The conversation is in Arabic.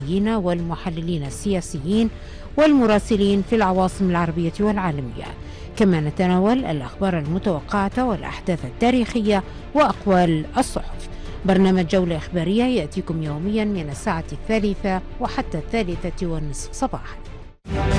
والمحللين السياسيين والمراسلين في العواصم العربية والعالمية. كما نتناول الأخبار المتوقعة والأحداث التاريخية وأقوال الصحف. برنامج جولة إخبارية يأتيكم يوميا من الساعة 3:00 وحتى 3:30 صباحا.